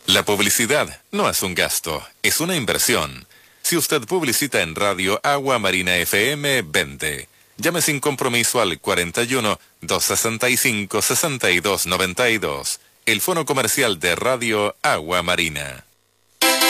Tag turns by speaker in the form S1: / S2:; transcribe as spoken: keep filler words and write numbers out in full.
S1: La publicidad no es un gasto, es una inversión. Si usted publicita en Radio Agua Marina F M, vende. Llame sin compromiso al cuarenta y uno, doscientos sesenta y cinco, sesenta y dos noventa y dos. El fono comercial de Radio Agua Marina.